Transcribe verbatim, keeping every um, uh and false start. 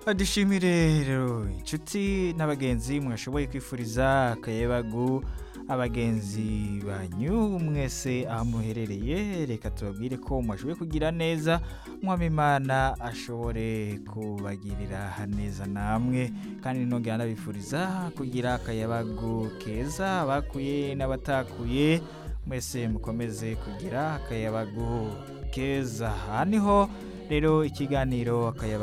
dushimire rero inshuti n'abagenzi mwashoboye kwifuriza akayabagu abagenzi banyu mwese aho muherereye. Reka tubabwire ko mwashoboye kugira neza, mwami Imana ashobore kubagirira neza namwe, kandi nongera nabifuriza kugira akayabagu keza, abakuye n'abatakuye mwese mukomeze kugira akayabagu keza. Haniho rero ikiganiro akayabagu